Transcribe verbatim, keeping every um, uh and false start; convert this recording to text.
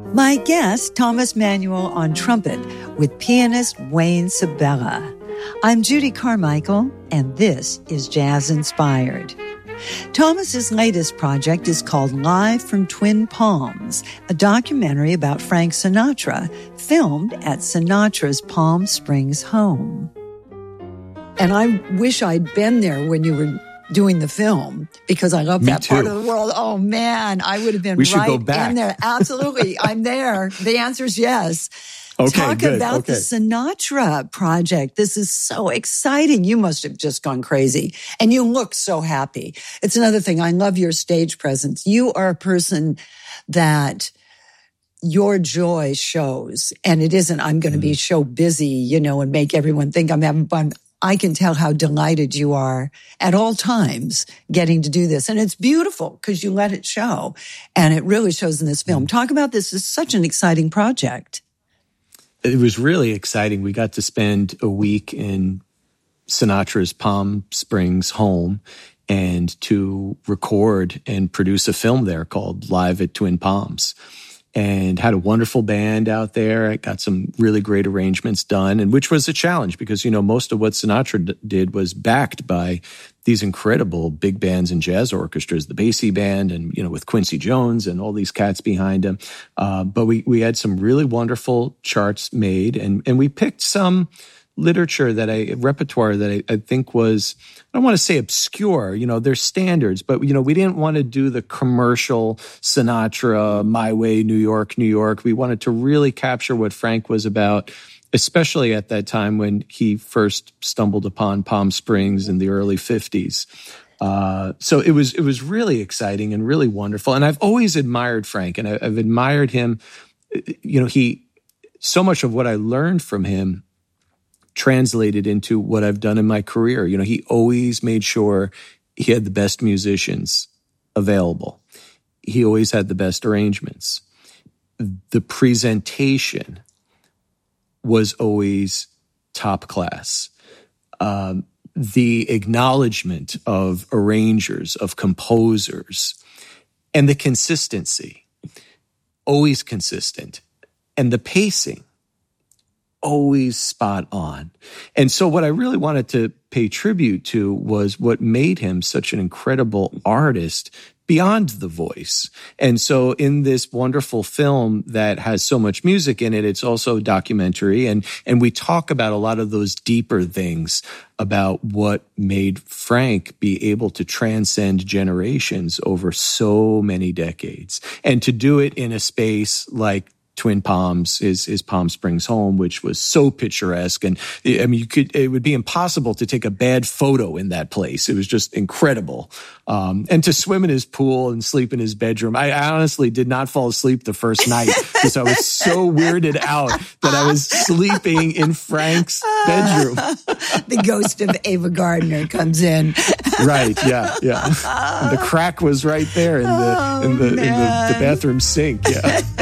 My guest, Thomas Manuel on trumpet with pianist Wayne Sabella. I'm Judy Carmichael, and this is Jazz Inspired. Thomas's latest project is called Live from Twin Palms, a documentary about Frank Sinatra, filmed at Sinatra's Palm Springs home. And I wish I'd been there when you were doing the film, because I love Me that too. part of the world. Oh, man, I would have been We should right go back. in there. Absolutely. I'm there. The answer is yes. Okay, Talk good. about okay. the Sinatra project. This is so exciting. You must have just gone crazy. And you look so happy. It's another thing. I love your stage presence. You are a person that your joy shows. And it isn't, I'm going to be so busy, you know, and make everyone think I'm having fun. I can tell how delighted you are at all times getting to do this. And it's beautiful because you let it show. And it really shows in this film. Talk about this. This is such an exciting project. It was really exciting. We got to spend a week in Sinatra's Palm Springs home and to record and produce a film there called Live at Twin Palms. And had a wonderful band out there. I got some really great arrangements done, and which was a challenge because, you know, most of what Sinatra d- did was backed by these incredible big bands and jazz orchestras, the Basie Band, and, you know, with Quincy Jones and all these cats behind him. Uh, but we we had some really wonderful charts made, and and we picked some literature that I, repertoire that I, I think was, I don't want to say obscure, you know, there's standards, but, you know, we didn't want to do the commercial Sinatra, My Way, New York, New York. We wanted to really capture what Frank was about, especially at that time when he first stumbled upon Palm Springs in the early fifties. Uh, so it was, it was really exciting and really wonderful. And I've always admired Frank, and I, I've admired him. You know, he, so much of what I learned from him translated into what I've done in my career. You know, he always made sure he had the best musicians available. He always had the best arrangements. The presentation was always top class. Um, the acknowledgement of arrangers, of composers, and the consistency, always consistent. And the pacing, always spot on. And so what I really wanted to pay tribute to was what made him such an incredible artist beyond the voice. And so in this wonderful film that has so much music in it, it's also a documentary. And, and we talk about a lot of those deeper things about what made Frank be able to transcend generations over so many decades. And to do it in a space like Twin Palms, his, his Palm Springs home, which was so picturesque. And I mean, you could, it would be impossible to take a bad photo in that place. It was just incredible. Um, and to swim in his pool and sleep in his bedroom. I, I honestly did not fall asleep the first night because I was so weirded out that I was sleeping in Frank's bedroom. The ghost of Ava Gardner comes in. Right. Yeah. Yeah. And the crack was right there in the, Oh, in the, in the, the man. bathroom sink. Yeah.